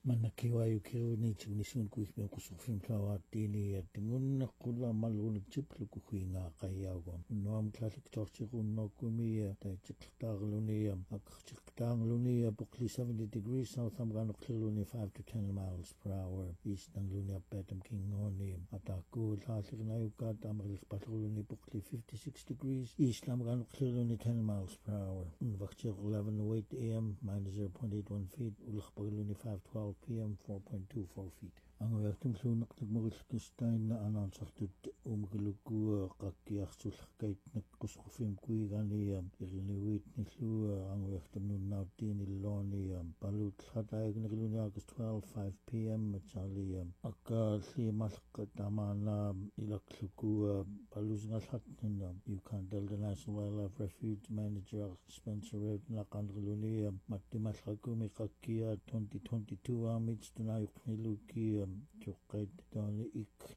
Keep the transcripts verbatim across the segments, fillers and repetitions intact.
Manakiwa yukiruni chignisun kuikme kusufim klawa tini tingun kula malun chiplu kuhinga kayago noam classic torchi no kumi ta chiktagluni akchiktagluni bukli seventy degrees south amgan kluni five to ten miles per hour east angluni apetam kingoni ataku classic na yuka tamril patluni bukli fifty-six degrees east amgan kluni ten miles per hour vakchir eleven oh eight a m minus zero point eight one feet ulkhpagluni five twelve p m four point two four feet. Ang wertum lunak nagmagilkistein na anan sartut umglugu qakkiarsul kait nakkusqufim kuigani iriniwit nillu ang wertum nun nautin illoni palut khataig niluni August twelve five p m charli akka li malq tamana ilaklugu palus ngalhatnin you can't tell the National Wildlife Refuge Manager Spencer Red naqanluni mattimalqakumi qakkia twenty twenty-two amits tunayuq niluki Chukait Tony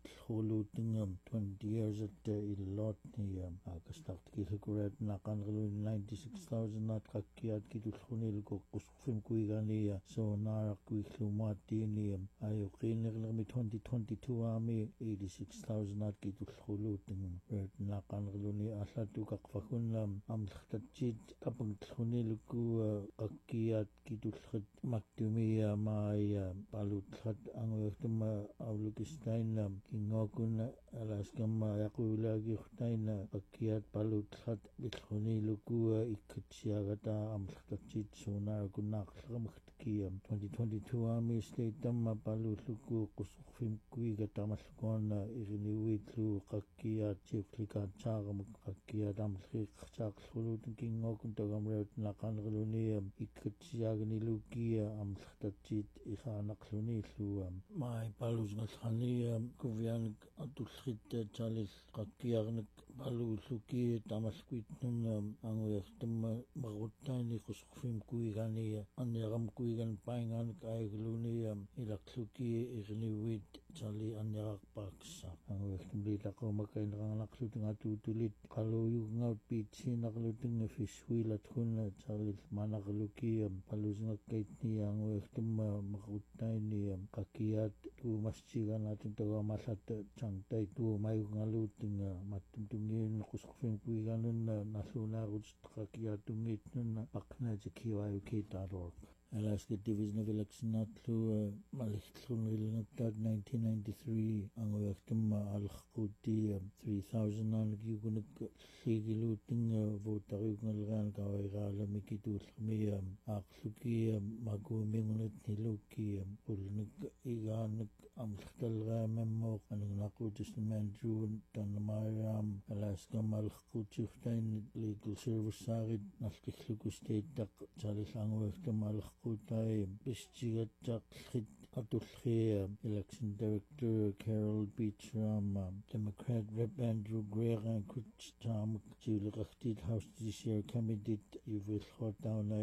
Ikhuluting twenty years at Ilot Niam Akastak Kikuret Nakangalu ninety-six thousand not Kakiat Kituhunil Kusfim Kuigania so Nara Kuiklumati Ayukin twenty twenty-two army eighty-six thousand not Kituhuluting Nakangaluni Asatu Kakfakunam Amchit Kapang Hunilku Kakiat Kituhut Maktumia Maya Paluthat Ang Tuma Aulukistein Kingokun Alaskam Yakulagi Hutaina Akiat Paluthat Bitluni Lukua Ikutsiagata Amstachit Sonar Gunak Ramkiam twenty twenty-two Army State Dama Palut Luku Kusufim Kuiga Tamaskona Iriniwitlu Kakiat Chiflika Chagam Kakiat Amsik Chak Sulutin Kingokun Togamret Nakanrunium Ikutsiagani Lukia Amstachit Ihanakluni Luam My palus ngalhani kuvian atulhit chalis kakiarnik palu suki tamasquit nun angwestum magutani kusufim kuigani anyagam kuigan paingan kaigluni ilaksuki irniwit chali anyarak paksa angwestum lita ko makain nakluting atutulit kalau yung pitsi nakluting fish wheel at hun chalis manakluki palus ngakait ni angwestum magutani kakiat tu masjigan natin taga masat changtay tu may ngaluting matumtungin kusufim kuiganun na nasuna ruts kakiyatungit nun akna jikiwayo kitarok. Alaska Division of Election natlu malihlung ilangatag nineteen ninety-three ang wektum alkhkuti three thousand na nagyugunig sigiluting votarug ngalgan kawairala mikitul mi aksluki magumingunit niluki pulnig iganig amstalga memmo anong nakutis ni Mandrew Tanamaram Alaska malkhkuti ftain legal service sarid naskiklugu state tak chalis ang wektum alkhkuti Kutai Bistigat Jacklit Atulhe Election Director Carol Beachram Democrat Rep Andrew Greer and Kuchtam Chilaktit House this year candidate Yuvil Hortauna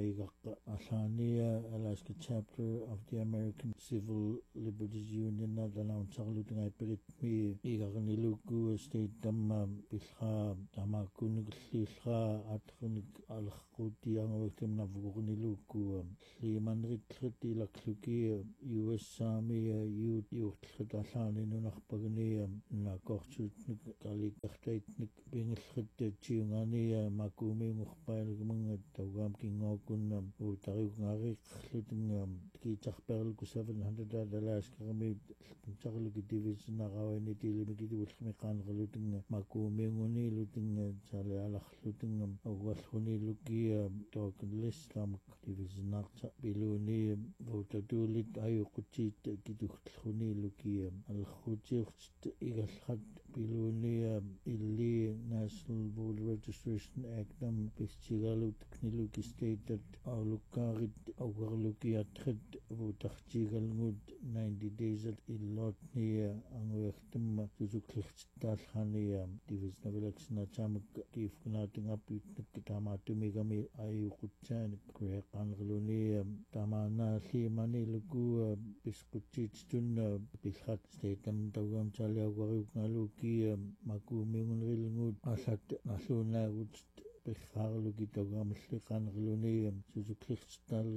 Asania Alaska chapter of the American Civil Liberties Union not announced saluting I pirit me Igarniluku state Dam Bilha Damakun Lisha Atrunik Alkhuti ang victim Navuguniluku Limanrit Triti Lakluki U S Army Youth Youth Tritasan in Unakpagni na Korchut Kalikachtait Nik Bingit Chiungani Makumi Mukpail Munga Tawam Kingokun Utarik Narik Liting Kichakperl seven hundred Alaska Rami Charlik Division Narawani Tilimiki Wulmikan Luting Makumi Muni Luting Chale Alach Luting Awashuni Luki Token List Division Biluni Votatulit Ayukuchit Kitukhuni Luki Al-Khuchit Igalhat Biluni Illi National Voter Registration Act Nam Pichigalut Kniluki stated Aulukarit Awarluki Atred Votachigangud ninety days at Illot near Angwechtum Suzuklicht Talhania Division of Election Chamak Kif Nating up Kitamatumigami Ayukuchan Grek Angluni Tamana Simani Lugu Biscuchich Tun Bishat Statum Tawam Chalia Waruk Naluki Makumingun Rilngut Asat Nasuna Wut Bihar Luki Tawam Slikan Gluni Suzuklicht Stalrit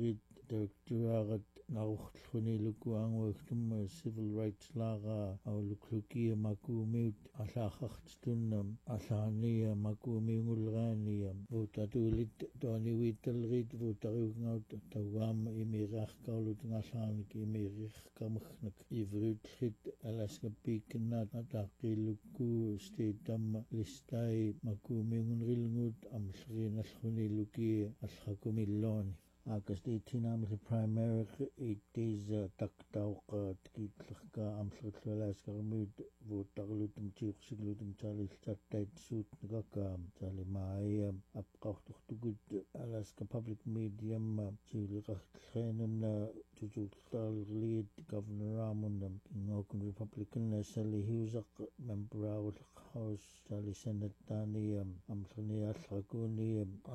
directoragat naruxluniluku anguagtumma civil rights laga auluklukia makumiut allaqartunnam allaania makumiungulraaniam vutatulit toaniwittalrit vutariungaut tawam imiqarqaulut ngallaanik imiqirqamagnak ivritlit alaska piiknaat ataqilukku statetamma listai makumiungunrilngut amllerinalluniluki allaqumillooni August eighteenth primary eight days taktauqa tikitlerka amllertlualaaskarmiut vuuttarlutum tiuqsiglutum taaliltattait suut nakaka taalimaaya apqaurtortukut Alaska Public Medium tiuliqartlreenunna tutuuqtarliit Governor Ramunam kingaukun Republican Sally Husaq memberaull House taali Senate-taani amllerniaallrakuni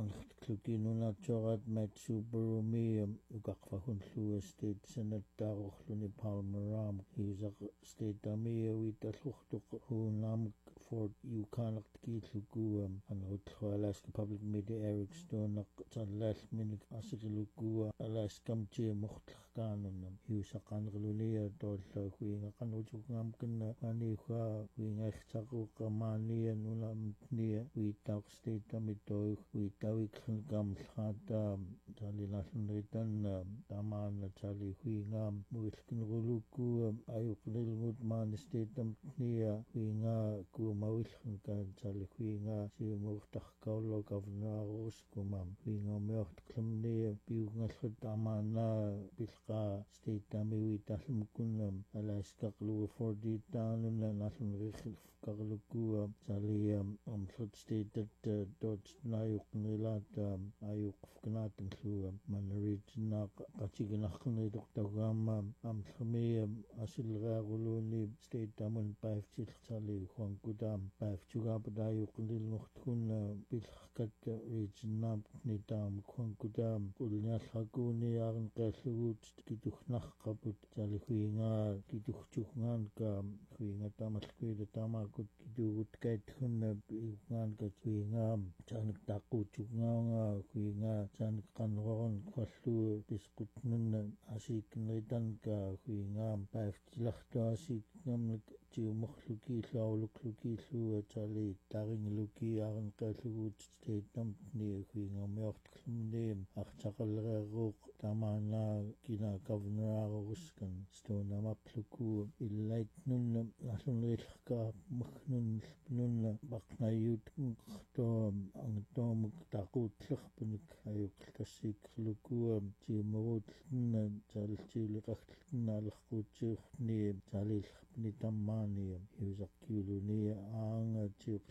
anlertklukinunaatsorat Matt Subarumi ukaqfahunlua State Senate-taarorluni Palmeram Husaq State-tami uitallurtuq huunaamak Fort Yukon-artikilluku anrutlu Alaska Public Media Eric Stone tallaalminik asiriluku Alaskam-ti mortlerkaanunam Husaq-qanerlunia toolla huingaqanutukungaamkanna maniuha huingairtaquqa maania nulamtnia uitauq State-tami toi uitauiklunkamllraata taalilallunritanna tamaana taali huingaam muilkinruluku ayuqnilngut maani State-tamtnia huinga kuumawillunka taali huinga siumurtarkaullo Governor-aruskumam huingaumiortklamnia piungallrat tamaana pilqa State-tami uitallumukunnam Alaskaqlugu forty-taanunna nallunrifkarluku taali amllat State-at dootsnayuqnilaata ayuqfknaatanlua manaritinnaaq qatiginarqernitortaugaama amllermi asilreaquluni State-tamun paiftillertali huankutam paiftugaapatayuqnilngortunna pillerkat regionaapni taamuk huankutam ulniallrakuni aarenqeallugut kitugnarqaput tali huinga kituhtugngaanka huinga tamalkuila taamakut kitugut kaithunna piugngaanka huinga taanik taquutugnaunga huinga taanik qanroron qallu pisqutnunna asiiknritanka huinga paiftilartua asiikngamnak tiumorlukiillauluklukiillua tali taringiluki aarenqeallugut State-tamtni huingaumiortklamni artaqallereeruuq tamaana kina Governor-aruskan stoonamapluku illaitnunna nallunrillerka magnunllpununna paqnayuutqertoom angtoomuk taquutlerpunik ayuqtassiikkerluku tiumuruutlunna taaltiuliqartlunna alerquutsiurni taalillerpni tammaani hiusaqkiuluni aanga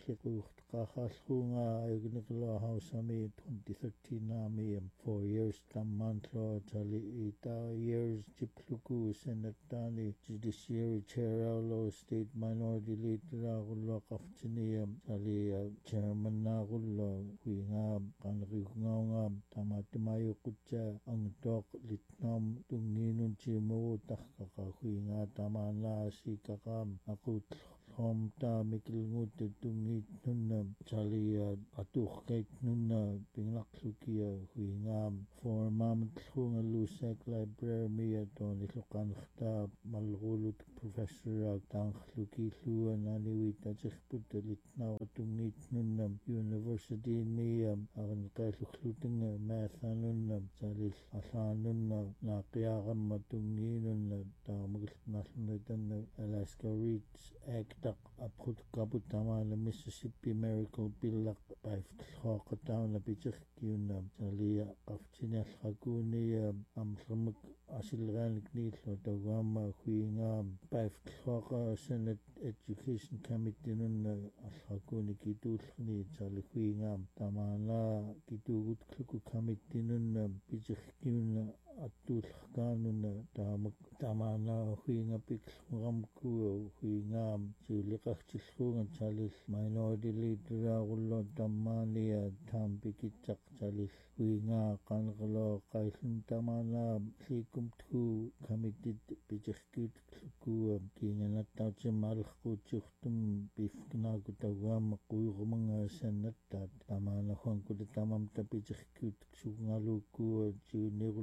tiuqliquurtaqaarraalluunga ayugniqlua hausami twenty thirteen naami four years tammaantlo tali ita years tipluku Senate-taani Judiciary Chair-aulo State Minority Leader-aaqullo qaftini tali Chairman naaqullo huinga qaneriungaunga tamaatimayuqutsa angtooq litnaam tungiinun tiimuruutarqaqa huinga tamaana asiikaqa aquutllerhomta mikilnguut tungiitnunna tali atuurkaitnunna pinglaqlukia huinga formaamatlluunga Lusac Library toonilluqanerta malruulut professor taangerlukiillua naaniuitatirput litnaaqa tungiitnunna university-ni arenqeallurlutinga maathanunna talil allaanunna naaqiaaramma tungiinunna taamagilnallunritanna Alaska Reads Act-aq apqutkaput tamaana Mississippi Miracle Bill-aq paiftllerhooqatauna pitirkiunna tali qaftiniallrakuni amllermak asilreanik niillu taugaama huinga paiftllerhooqa Senate Education Committee-nunna allrakuni kituullerni tali huinga tamaana kituugutkluku committee-nunna pitirkiunna attuullerkaanunna taamak tamaana huinga piklleramku huinga tiuliqartillruunga talil Minority Leader-aaqullo tammaania taampikitsaq talil huinga qanerlo qaillun tamaana liikumtku committee pitirkiutkluku kiinganattautima alerquutsiurtum pifknaaku taugaama quirumanga Senate-taat tamaana huankuta tamamta pitirkiutksugngaluku tiuniruluku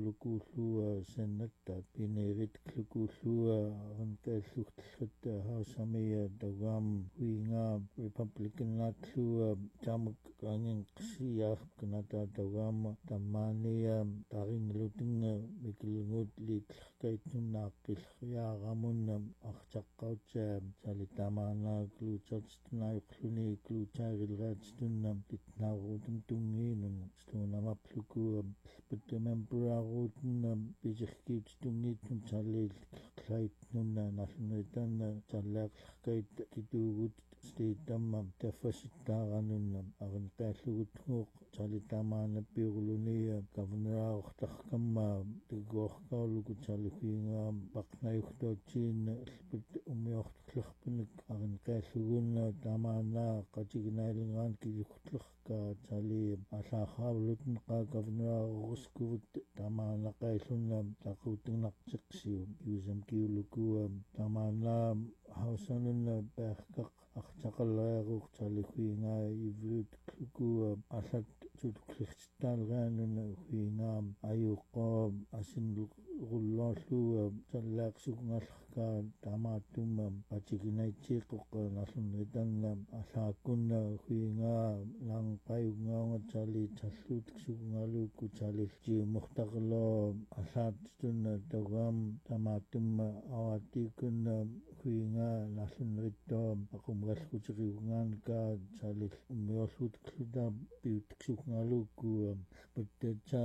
lua senakta pinerit klukulua ankailluhtlutta hausamia dagam huinga Republican natlua tamak angin qsiyaaq kanata dagam tamania taringlutinga mikilngut litlhkaitnunnaaqillriaaramunna archaqqautsa salitamana kluutsartnaayuqluni kluutsaagilraatsunna litnaaruutum tungiinun stunamapluku Putemembraruutna bijirkiitstungiitnun salliillklaitnunna nallunitanna sallaaqllkait kituugut stiitamma taffasittaaranunna arinqaallugutnguuq salitamaana piurlunia gavneraortarkamma tigoorkaulugu saluhiingaa paqnayurtuatsiinna ilput umiortlerpunik arinqaallugunna tamaana qatiginailngaan kiyurtlerka sali аллаахаавлутнеқа гавнераарускувут тамаанақаиллунна тақутиннартеқсиу юусам киулукуа тамаанаа хаусанунна паахқақ артақаллеруур талихуингаа ивлут клукуа аллат тутуклэртитаалгаануна уингаа аюққоо асинлуруллоорлуа таллаақсугнгалларкаа тамааттумма патигинайтииққоққа наллунританна аллааккунна уингаа лаанқаюнгаунга тали таллуутиксугнгалуукку талиллиуммортақлоо аллааттунна тагам тамааттумма аваатикунна уингаа наллунриттоо aqumgalluteriugaanka talil ummiorluutklluta piutiksugngaluukku puttata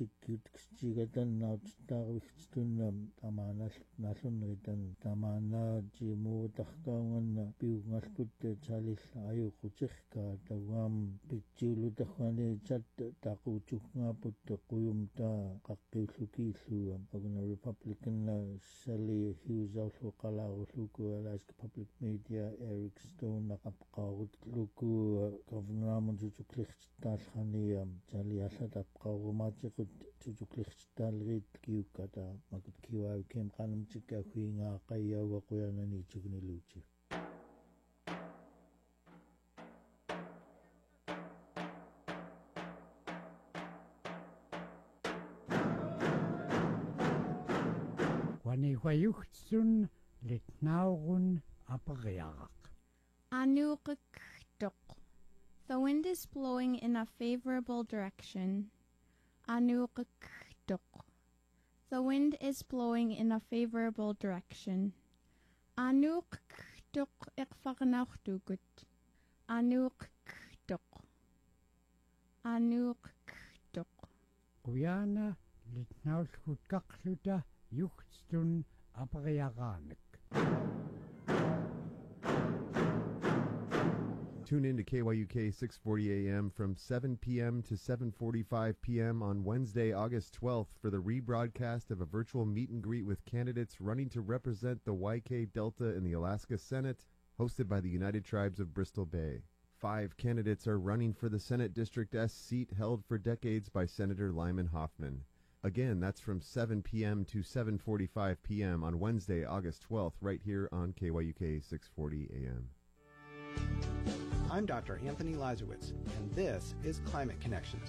tikkiutikstigatannautittaaruikstunna tamaanall nallunritan tamaana timuutarkaunganna piugngalputta talil ajuqutirka tawam pitsiulutagwani tat taquutugngaaputta quyumta qaqqiullukiillua aguna Republican Sally Hughes awluqalaarulluku Alaska Public Media Eric Stone naqapqaarut luku governor tutuklirtitaalkhania taliallat apqaarumaatiqut tutuklirtitaalriit kiukkata makut kiwau kem qanumtikka huingaa qayyauga quyanani tugniluuti Wani wayuhtsun litnaurun apariaraq. Anuqiktoq. The wind is blowing in a favorable direction. Anuqiktoq. The wind is blowing in a favorable direction. Anuqiktoq iqfarnauhtugut. Anuqiktoq. Anuqiktoq. Quyana litnaulkutkaqluta yuhtsun apariaraanik. Tune in to K Y U K six forty A M from seven p.m. to seven forty-five p.m. on Wednesday, August twelfth for the rebroadcast of a virtual meet and greet with candidates running to represent the Y K Delta in the Alaska Senate, hosted by the United Tribes of Bristol Bay. Five candidates are running for the Senate District S seat held for decades by Senator Lyman Hoffman. Again, that's from seven p.m. to seven forty-five p.m. on Wednesday, August twelfth, right here on K Y U K six forty A M. I'm Doctor Anthony Lazowitz, and this is Climate Connections.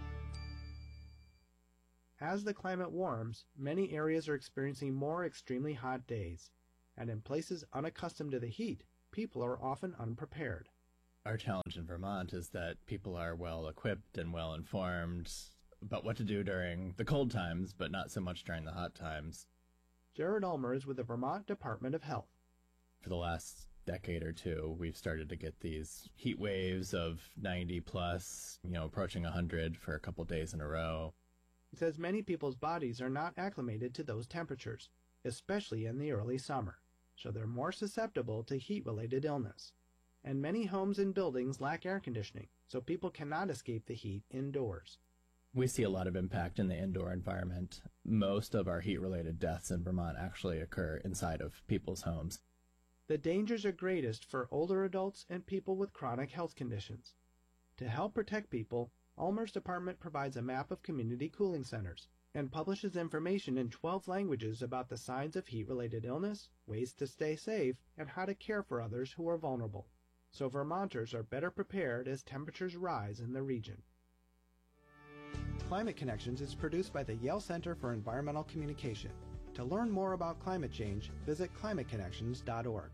As the climate warms, many areas are experiencing more extremely hot days, and in places unaccustomed to the heat, people are often unprepared. Our challenge in Vermont is that people are well equipped and well informed about what to do during the cold times, but not so much during the hot times. Jared Ulmer is with the Vermont Department of Health. For the last decade or two, we've started to get these heat waves of ninety plus, you know, approaching one hundred for a couple days in a row. He says many people's bodies are not acclimated to those temperatures, especially in the early summer, so they're more susceptible to heat-related illness. And many homes and buildings lack air conditioning, so people cannot escape the heat indoors. We see a lot of impact in the indoor environment. Most of our heat-related deaths in Vermont actually occur inside of people's homes. The dangers are greatest for older adults and people with chronic health conditions. To help protect people, Ulmer's department provides a map of community cooling centers and publishes information in twelve languages about the signs of heat-related illness, ways to stay safe, and how to care for others who are vulnerable, so Vermonters are better prepared as temperatures rise in the region. Climate Connections is produced by the Yale Center for Environmental Communication. To learn more about climate change, visit climate connections dot org.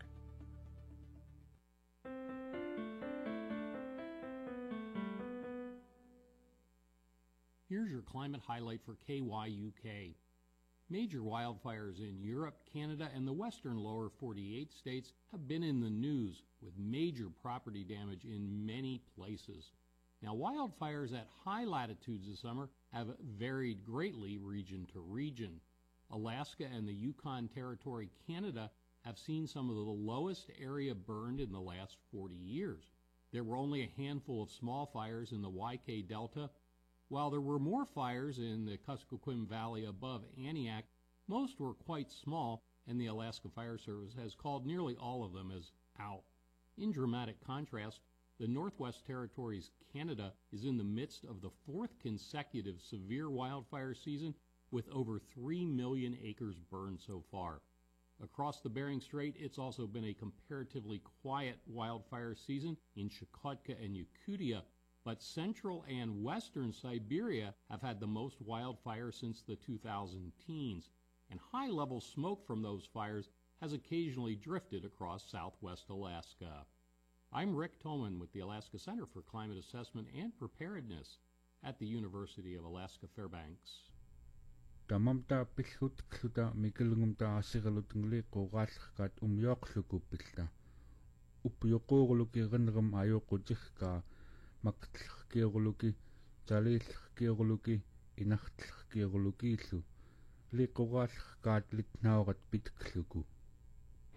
Here's your climate highlight for K Y U K. Major wildfires in Europe, Canada, and the western lower forty-eight states have been in the news, with major property damage in many places. Now, wildfires at high latitudes this summer have varied greatly region to region. Alaska and the Yukon Territory, Canada, have seen some of the lowest area burned in the last forty years. There were only a handful of small fires in the Y K Delta. While there were more fires in the Kuskokwim Valley above Aniak, most were quite small, and the Alaska Fire Service has called nearly all of them as out. In dramatic contrast, the Northwest Territories, Canada, is in the midst of the fourth consecutive severe wildfire season, with over three million acres burned so far. Across the Bering Strait, it's also been a comparatively quiet wildfire season in Chukotka and Yakutia, but central and western Siberia have had the most wildfires since the two thousand teens, and high-level smoke from those fires has occasionally drifted across southwest Alaska. I'm Rick Toman with the Alaska Center for Climate Assessment and Preparedness at the University of Alaska Fairbanks. Tamamta pillhut kluta mikilungumta asigalutngli qoqallqat umyoqlukupilla upyoqoqluki qinqam ayoqutihka maktlqkiorluki talillqkiorluki inartlqkiorlukiillu liqoqallqaat litnaoqat pitkluku